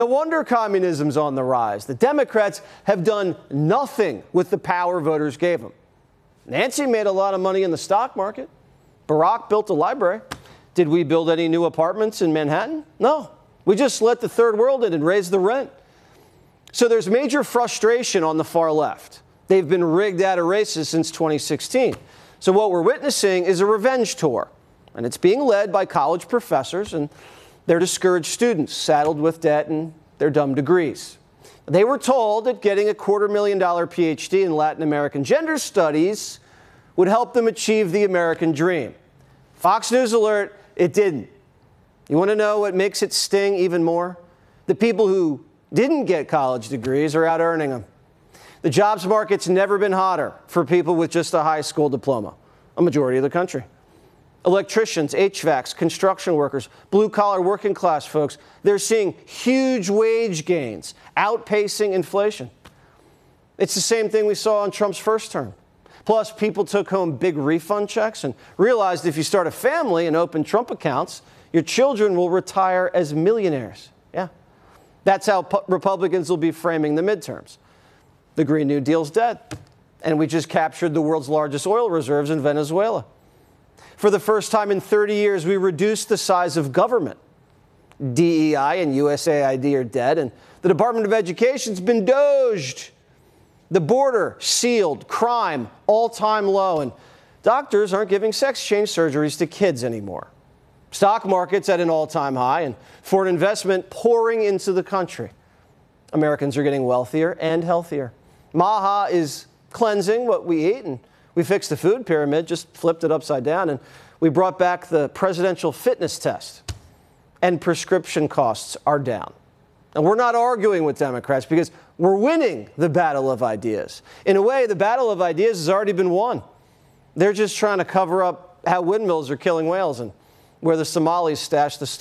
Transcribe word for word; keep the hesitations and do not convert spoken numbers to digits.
No wonder communism's on the rise. The Democrats have done nothing with the power voters gave them. Nancy made a lot of money in the stock market. Barack built a library. Did we build any new apartments in Manhattan? No. We just let the third world in and raise the rent. So there's major frustration on the far left. They've been rigged out of races since twenty sixteen. So what we're witnessing is a revenge tour. And it's being led by college professors and their discouraged students saddled with debt and their dumb degrees. They were told that getting a quarter million dollar P H D in Latin American gender studies would help them achieve the American dream. Fox News alert, it didn't. You want to know what makes it sting even more? The people who didn't get college degrees are out earning them. The jobs market's never been hotter for people with just a high school diploma, a majority of the country. Electricians, H V A Cs, construction workers, blue-collar working class folks, they're seeing huge wage gains, outpacing inflation. It's the same thing we saw in Trump's first term. Plus, people took home big refund checks and realized if you start a family and open Trump accounts, your children will retire as millionaires. Yeah. That's how Republicans will be framing the midterms. The Green New Deal's dead. And we just captured the world's largest oil reserves in Venezuela. For the first time in thirty years, we reduced the size of government. D E I and U S A I D are dead, and the Department of Education's been doged. The border sealed, crime all-time low, and doctors aren't giving sex change surgeries to kids anymore. Stock market's at an all-time high, and foreign investment pouring into the country. Americans are getting wealthier and healthier. Maha is cleansing what we eat, and we fixed the food pyramid, just flipped it upside down, and we brought back the presidential fitness test. And prescription costs are down. And we're not arguing with Democrats because we're winning the battle of ideas. In a way, the battle of ideas has already been won. They're just trying to cover up how windmills are killing whales and where the Somalis stash the